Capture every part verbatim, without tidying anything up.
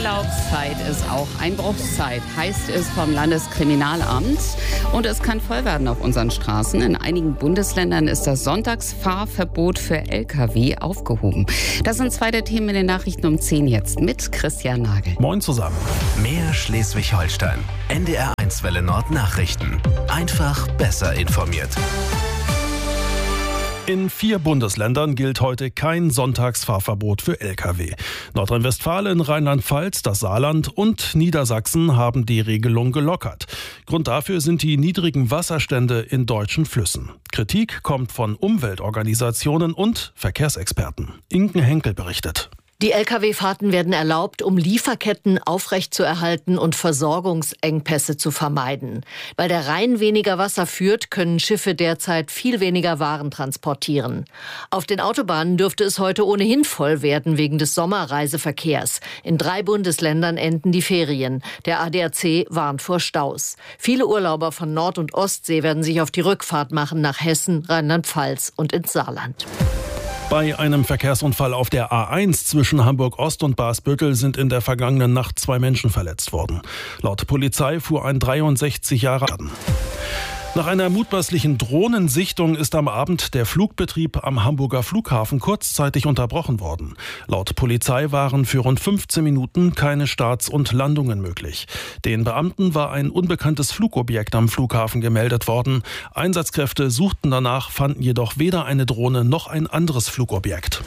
Urlaubszeit ist auch Einbruchszeit, heißt es vom Landeskriminalamt. Und es kann voll werden auf unseren Straßen. In einigen Bundesländern ist das Sonntagsfahrverbot für L K W aufgehoben. Das sind zwei der Themen in den Nachrichten um zehn jetzt mit Christian Nagel. Moin zusammen. Mehr Schleswig-Holstein. N D R eins Welle Nord Nachrichten. Einfach besser informiert. In vier Bundesländern gilt heute kein Sonntagsfahrverbot für L K W. Nordrhein-Westfalen, Rheinland-Pfalz, das Saarland und Niedersachsen haben die Regelung gelockert. Grund dafür sind die niedrigen Wasserstände in deutschen Flüssen. Kritik kommt von Umweltorganisationen und Verkehrsexperten. Inken Henkel berichtet. Die L K W-Fahrten werden erlaubt, um Lieferketten aufrechtzuerhalten und Versorgungsengpässe zu vermeiden. Weil der Rhein weniger Wasser führt, können Schiffe derzeit viel weniger Waren transportieren. Auf den Autobahnen dürfte es heute ohnehin voll werden wegen des Sommerreiseverkehrs. In drei Bundesländern enden die Ferien. Der A D A C warnt vor Staus. Viele Urlauber von Nord- und Ostsee werden sich auf die Rückfahrt machen nach Hessen, Rheinland-Pfalz und ins Saarland. Bei einem Verkehrsunfall auf der A eins zwischen Hamburg-Ost und Barsbüttel sind in der vergangenen Nacht zwei Menschen verletzt worden. Laut Polizei fuhr ein dreiundsechzig Jahre alt. Nach einer mutmaßlichen Drohnensichtung ist am Abend der Flugbetrieb am Hamburger Flughafen kurzzeitig unterbrochen worden. Laut Polizei waren für rund fünfzehn Minuten keine Starts und Landungen möglich. Den Beamten war ein unbekanntes Flugobjekt am Flughafen gemeldet worden. Einsatzkräfte suchten danach, fanden jedoch weder eine Drohne noch ein anderes Flugobjekt.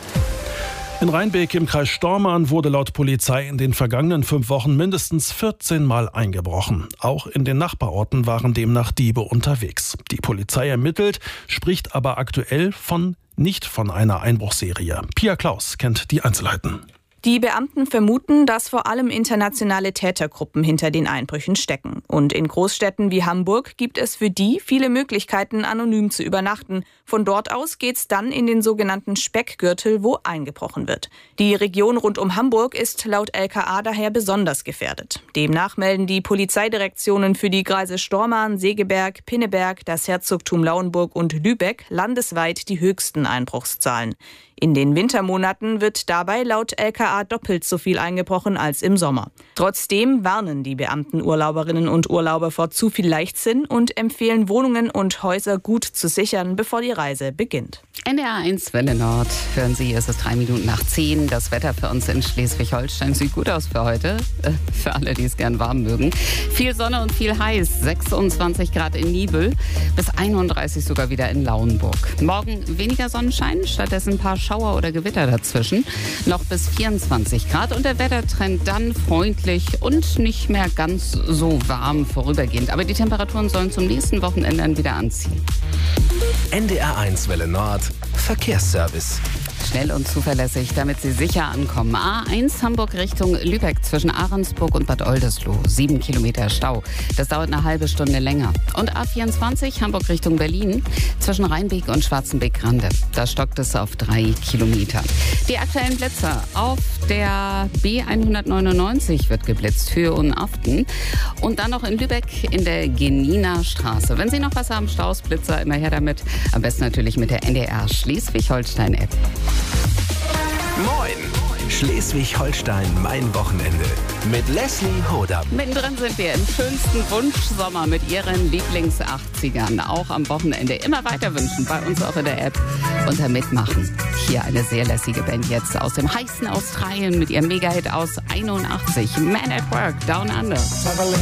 In Rheinbeek im Kreis Stormarn wurde laut Polizei in den vergangenen fünf Wochen mindestens vierzehn Mal eingebrochen. Auch in den Nachbarorten waren demnach Diebe unterwegs. Die Polizei ermittelt, spricht aber aktuell von nicht von einer Einbruchsserie. Pia Klaus kennt die Einzelheiten. Die Beamten vermuten, dass vor allem internationale Tätergruppen hinter den Einbrüchen stecken. Und in Großstädten wie Hamburg gibt es für die viele Möglichkeiten, anonym zu übernachten. Von dort aus geht's dann in den sogenannten Speckgürtel, wo eingebrochen wird. Die Region rund um Hamburg ist laut L K A daher besonders gefährdet. Demnach melden die Polizeidirektionen für die Kreise Stormarn, Segeberg, Pinneberg, das Herzogtum Lauenburg und Lübeck landesweit die höchsten Einbruchszahlen. In den Wintermonaten wird dabei laut L K A doppelt so viel eingebrochen als im Sommer. Trotzdem warnen die Beamten Urlauberinnen und Urlauber vor zu viel Leichtsinn und empfehlen, Wohnungen und Häuser gut zu sichern, bevor die Reise beginnt. N D R eins Welle Nord. Hören Sie, es ist drei Minuten nach zehn. Das Wetter für uns in Schleswig-Holstein sieht gut aus für heute. Äh, für alle, die es gern warm mögen. Viel Sonne und viel heiß. sechsundzwanzig Grad in Nibel. Bis einunddreißig sogar wieder in Lauenburg. Morgen weniger Sonnenschein, stattdessen ein paar Schauer oder Gewitter dazwischen. Noch bis vierundzwanzig Grad. Und der Wettertrend dann freundlich und nicht mehr ganz so warm vorübergehend. Aber die Temperaturen sollen zum nächsten Wochenende dann wieder anziehen. N D R eins Welle Nord Verkehrsservice. Schnell und zuverlässig, damit Sie sicher ankommen. A eins Hamburg Richtung Lübeck zwischen Ahrensburg und Bad Oldesloe. Sieben Kilometer Stau. Das dauert eine halbe Stunde länger. Und A vierundzwanzig Hamburg Richtung Berlin zwischen Rheinbeek und Schwarzenbeck-Grande. Da stockt es auf drei Kilometer. Die aktuellen Blitzer. Auf der B hundertneunundneunzig wird geblitzt, Höhe und Aften. Und dann noch in Lübeck in der Geniner Straße. Wenn Sie noch was haben, Staus, Blitzer, immer her damit. Am besten natürlich mit der N D R Schleswig-Holstein-App. Moin! Schleswig-Holstein, mein Wochenende. Mit Leslie Hodam. Mittendrin sind wir im schönsten Wunschsommer mit Ihren Lieblings-achtzigern. Auch am Wochenende immer weiter wünschen. Bei uns auch in der App. Unter Mitmachen. Hier eine sehr lässige Band jetzt aus dem heißen Australien mit ihrem Mega-Hit aus einundachtzig. Man at Work, Down Under.